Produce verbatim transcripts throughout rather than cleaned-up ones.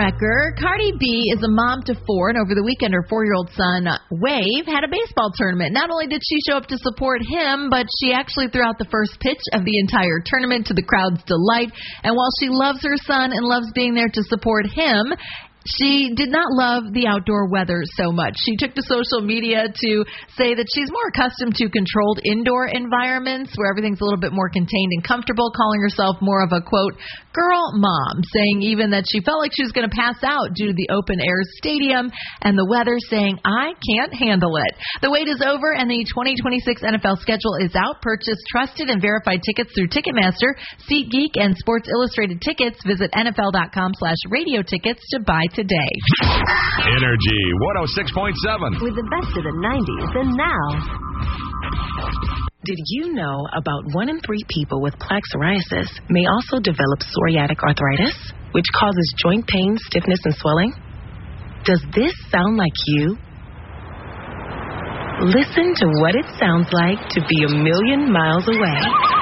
wrecker. Cardi B is a mom to four, and over the weekend, her four-year-old son, Wave, had a baseball tournament. Not only did she show up to support him, but she actually threw out the first pitch of the entire tournament to the crowd's delight. And while she loves her son and loves being there to support him, she did not love the outdoor weather so much. She took to social media to say that she's more accustomed to controlled indoor environments where everything's a little bit more contained and comfortable, calling herself more of a, quote, girl mom, saying even that she felt like she was going to pass out due to the open-air stadium and the weather, saying, I can't handle it. The wait is over, and the twenty twenty-six N F L schedule is out. Purchase trusted and verified tickets through Ticketmaster, SeatGeek, and Sports Illustrated Tickets. Visit N-F-L.com slash radio tickets to buy today. Energy one oh six point seven. With the best of the nineties and now. Did you know about one in three people with plaque psoriasis may also develop psoriatic arthritis, which causes joint pain, stiffness, and swelling? Does this sound like you? Listen to what it sounds like to be a million miles away.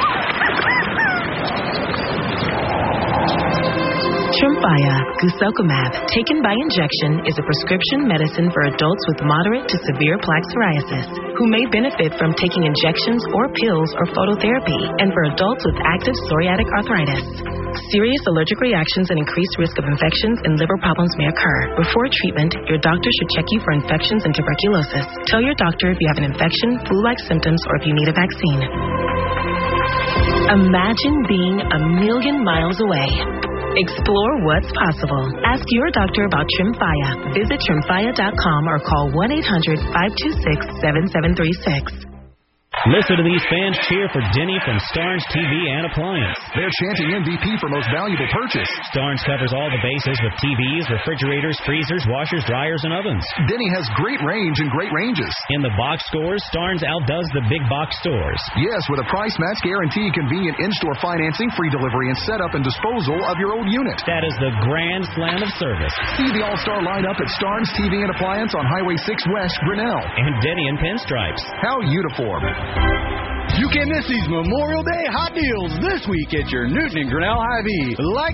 Tremfya guselkumab, taken by injection, is a prescription medicine for adults with moderate to severe plaque psoriasis who may benefit from taking injections or pills or phototherapy, and for adults with active psoriatic arthritis. Serious allergic reactions and increased risk of infections and liver problems may occur. Before treatment, your doctor should check you for infections and tuberculosis. Tell your doctor if you have an infection, flu-like symptoms, or if you need a vaccine. Imagine being a million miles away. Explore what's possible. Ask your doctor about Tremfya. Visit Tremfya dot com or call one eight hundred five two six seven seven three six. Listen to these fans cheer for Denny from Starnes T V and Appliance. They're chanting M V P for most valuable purchase. Starnes covers all the bases with T Vs, refrigerators, freezers, washers, dryers, and ovens. Denny has great range and great ranges. In the box stores, Starnes outdoes the big box stores. Yes, with a price match guarantee, convenient in-store financing, free delivery, and setup and disposal of your old unit. That is the grand slam of service. See the all-star lineup at Starnes T V and Appliance on Highway six West, Grinnell. And Denny in pinstripes. How uniform. You can't miss these Memorial Day hot deals this week at your Newton and Grinnell Hy-Vee. Like